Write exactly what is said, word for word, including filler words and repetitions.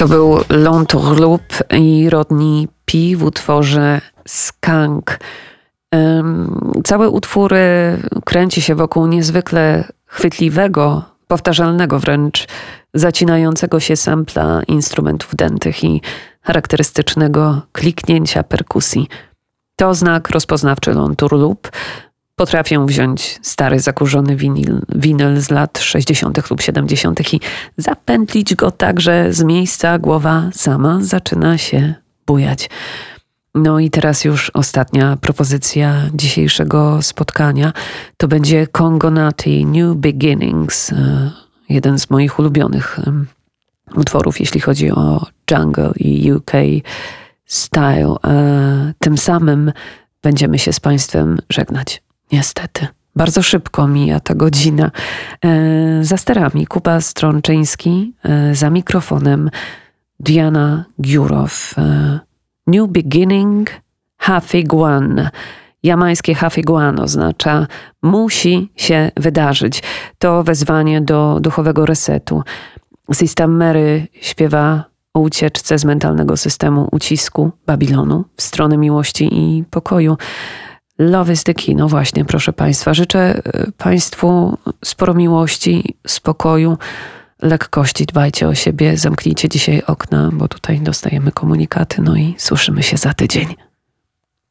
To był L'Entourloupe i Rodney P w utworze Skunk. Cały utwór kręci się wokół niezwykle chwytliwego, powtarzalnego wręcz, zacinającego się sampla instrumentów dętych i charakterystycznego kliknięcia perkusji. To znak rozpoznawczy L'Entourloupe. Potrafię wziąć stary, zakurzony winyl, winyl z lat sześćdziesiątych lub siedemdziesiątych i zapętlić go tak, że z miejsca głowa sama zaczyna się bujać. No i teraz już ostatnia propozycja dzisiejszego spotkania. To będzie Congo Natty New Beginnings. Jeden z moich ulubionych utworów, jeśli chodzi o jungle i U K style. Tym samym będziemy się z Państwem żegnać. Niestety. Bardzo szybko mija ta godzina. Za sterami Kuba Strączyński, za mikrofonem Diana Giurow. New Beginning Hafiguan. Jamańskie Hafiguan oznacza musi się wydarzyć. To wezwanie do duchowego resetu. System Mary śpiewa o ucieczce z mentalnego systemu ucisku Babilonu w stronę miłości i pokoju. Love is the key. No właśnie, proszę Państwa. Życzę Państwu sporo miłości, spokoju, lekkości. Dbajcie o siebie, zamknijcie dzisiaj okna, bo tutaj dostajemy komunikaty, no i słyszymy się za tydzień.